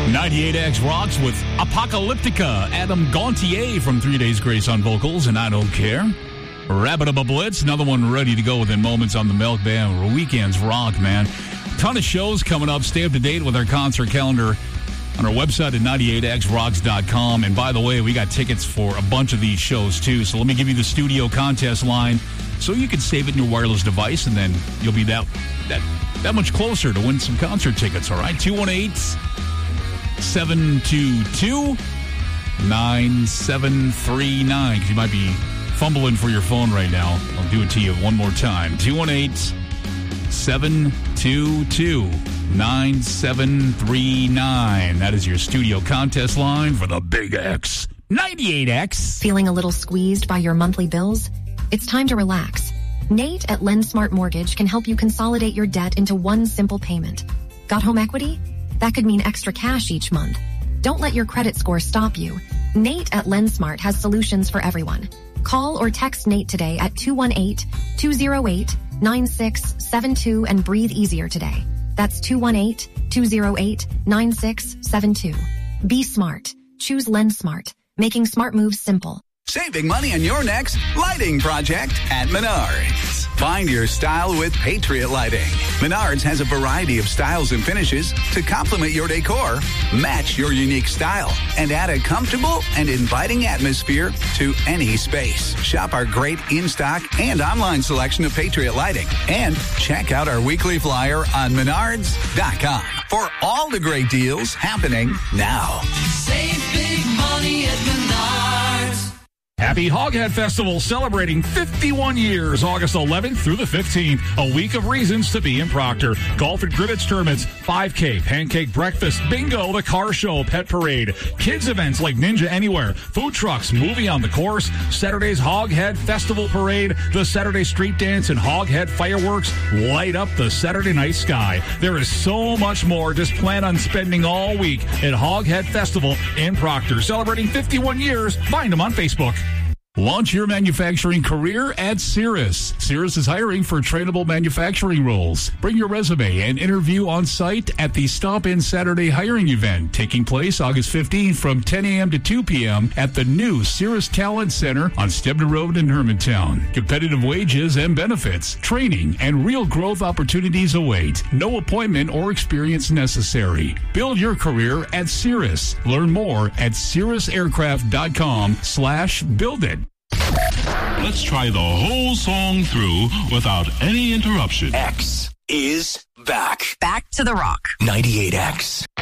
98X rocks with Apocalyptica. Adam Gontier from 3 Days Grace on vocals, and I Don't Care. Rabba Blitz, another one ready to go within moments on the Milk Band. Weekends rock, man. Ton of shows coming up. Stay up to date with our concert calendar on our website at 98xrocks.com. And by the way, we got tickets for a bunch of these shows too. So let me give you the studio contest line so you can save it in your wireless device, and then you'll be that much closer to win some concert tickets, all right? 218-722-9739. Because you might be fumbling for your phone right now. I'll do it to you one more time. 218-722-9739. That is your studio contest line for the Big X. 98X. Feeling a little squeezed by your monthly bills? It's time to relax. Nate at LendSmart Mortgage can help you consolidate your debt into one simple payment. Got home equity? That could mean extra cash each month. Don't let your credit score stop you. Nate at LendSmart has solutions for everyone. Call or text Nate today at 218-208-9672 and breathe easier today. That's 218-208-9672. Be smart. Choose LendSmart. Making smart moves simple. Saving money on your next lighting project at Menards. Find your style with Patriot Lighting. Menards has a variety of styles and finishes to complement your decor, match your unique style, and add a comfortable and inviting atmosphere to any space. Shop our great in-stock and online selection of Patriot Lighting. And check out our weekly flyer on Menards.com for all the great deals happening now. Save big money at Menards. Happy Hoghead Festival, celebrating 51 years, August 11th through the 15th. A week of reasons to be in Proctor. Golf and cribbage tournaments, 5K, pancake breakfast, bingo, the car show, pet parade, kids events like Ninja Anywhere, food trucks, movie on the course, Saturday's Hoghead Festival Parade, the Saturday Street Dance, and Hoghead Fireworks light up the Saturday night sky. There is so much more. Just plan on spending all week at Hoghead Festival in Proctor. Celebrating 51 years. Find them on Facebook. Launch your manufacturing career at Cirrus. Cirrus is hiring for trainable manufacturing roles. Bring your resume and interview on site at the Stop In Saturday hiring event taking place August 15th from 10 a.m. to 2 p.m. at the new Cirrus Talent Center on Stebner Road in Hermantown. Competitive wages and benefits, training, and real growth opportunities await. No appointment or experience necessary. Build your career at Cirrus. Learn more at cirrusaircraft.com/build-it. Let's try the whole song through without any interruption. X is back. Back to the rock. 98X.